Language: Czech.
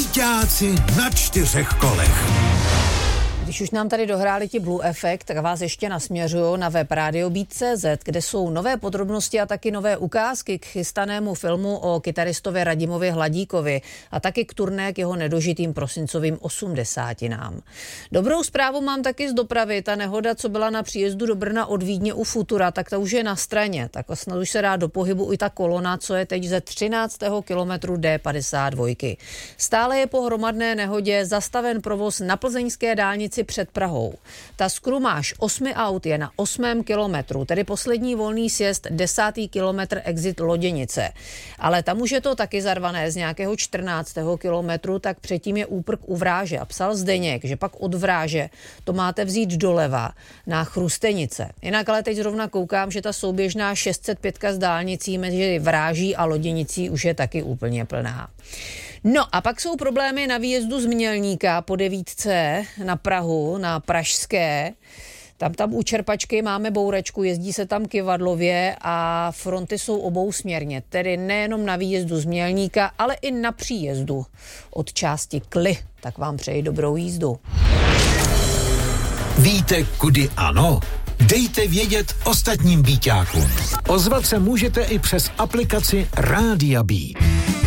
Bíťáci na 4 kolech. Když už nám tady dohráli ti Blue Effect, tak vás ještě nasměřuju na web RadioBeat.cz, kde jsou nové podrobnosti a taky nové ukázky k chystanému filmu o kytaristovi Radimovi Hladíkovi a taky k turné k jeho nedožitým prosincovým 80. Dobrou zprávu mám taky z dopravy. Ta nehoda, co byla na příjezdu do Brna od Vídně u Futura, tak ta už je na straně. Tak snad už se dá do pohybu i ta kolona, co je teď ze 13. kilometru D52. Stále je po hromadné nehodě zastaven provoz na plzeňské dálnici před Prahou. Ta skrumáž 8 aut je na 8. kilometru, tedy poslední volný sjezd 10. kilometr exit Loděnice. Ale tam už je to taky zarvané z nějakého 14. kilometru, tak předtím je úprk u Vráže. A psal Zdeněk, že pak od Vráže to máte vzít doleva na Chrustenice. Jinak ale teď zrovna koukám, že ta souběžná 605 z dálnicí mezi Vráží a Loděnicí už je taky úplně plná. No a pak jsou problémy na výjezdu z Mělníka po 9 na Prahu, na Pražské. Tam u Čerpačky máme bouračku, jezdí se tam kyvadlově a fronty jsou obousměrně, tedy nejenom na výjezdu z Mělníka, ale i na příjezdu od části Kly. Tak vám přeji dobrou jízdu. Víte, kudy ano? Dejte vědět ostatním bíťákům. Ozvat se můžete i přes aplikaci Rádia Beat.